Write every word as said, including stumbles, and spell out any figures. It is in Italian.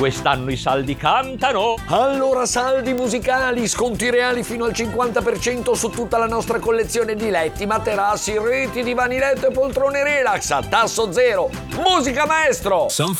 quest'anno i saldi cantano. Allora saldi musicali, sconti reali fino al cinquanta per cento su tutta la nostra collezione di letti, materassi, reti, divani letto e poltrone relax a tasso zero. Musica maestro!